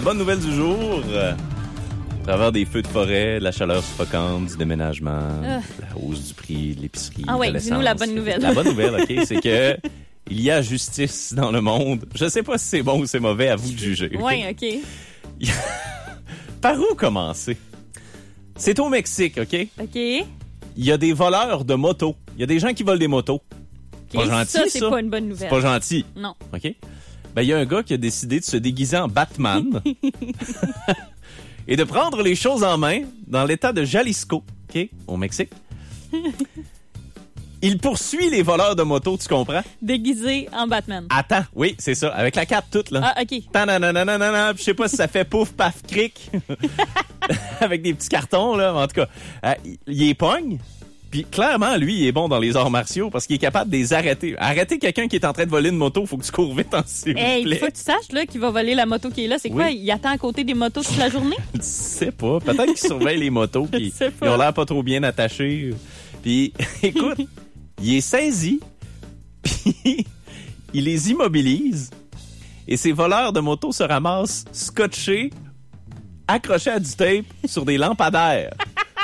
bonne nouvelle du jour, à travers des feux de forêt, de la chaleur suffocante, du déménagement, la hausse du prix de l'épicerie, Ah ouais, dis-nous la bonne nouvelle. La bonne nouvelle, OK, c'est que il y a justice dans le monde. Je sais pas si c'est bon ou c'est mauvais, à vous de juger. Oui, OK. Par où commencer? C'est au Mexique, OK? OK. Il y a des voleurs de motos. Il y a des gens qui volent des motos. OK, Pas gentil, ça, c'est pas une bonne nouvelle. C'est pas gentil. Non. OK? Ben, il y a un gars qui a décidé de se déguiser en Batman et de prendre les choses en main dans l'état de Jalisco, OK? Au Mexique. Il poursuit les voleurs de motos, tu comprends? Déguisé en Batman. Attends, oui, c'est ça, avec la cape toute, là. Ah, OK. Tananananana, je sais pas si ça fait pouf, paf, cric. Avec des petits cartons, là. En tout cas, il est pogne. Puis clairement, lui, il est bon dans les arts martiaux parce qu'il est capable de les arrêter. Arrêter quelqu'un qui est en train de voler une moto, faut que tu cours vite, s'il vous Hey, plaît. il faut que tu saches là, qu'il va voler la moto qui est là. C'est quoi? Oui. Il attend à côté des motos toute la journée? Je sais pas. Peut-être qu'ils surveillent les motos Je puis sais pas. ils ont l'air pas trop bien attachés. Puis, écoute, il est saisi puis il les immobilise et ces voleurs de motos se ramassent scotchés, accrochés à du tape sur des lampadaires.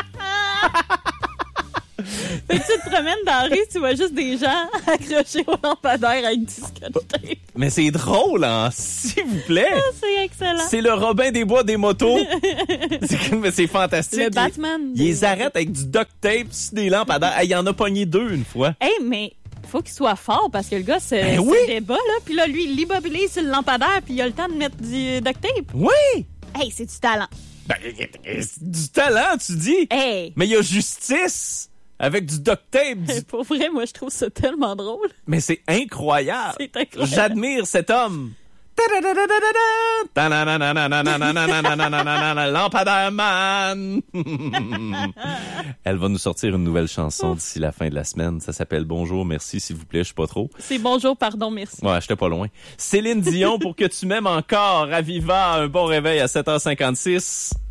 Fait que tu te promènes dans la rue, tu vois juste des gens accrochés au lampadaire avec du scotch tape. Mais c'est drôle, hein? S'il vous plaît! Ah, c'est excellent. C'est le Robin des Bois des motos. Mais c'est fantastique. Le Batman. Il les arrête avec du duct tape sur des lampadaires. Hey, il en a pogné 2 une fois. Hey, mais faut qu'il soit fort parce que le gars se oui. débat, là. Puis là, lui, il l'immobilise sur le lampadaire puis il a le temps de mettre du duct tape. Oui! Hey, c'est du talent. Ben, c'est du talent, tu dis. Hey! Mais il y a justice avec du duct tape. Pour vrai, moi, je trouve ça tellement drôle. Mais c'est incroyable. C'est incroyable. J'admire cet homme. Lampadaire man. Elle va nous sortir une nouvelle chanson d'ici la fin de la semaine. Ça s'appelle Bonjour, merci, s'il vous plaît, je sais pas trop. C'est bonjour, pardon, merci. Ouais, j'étais pas loin. Céline Dion, pour que tu m'aimes encore, à Viva, un bon réveil à 7h56.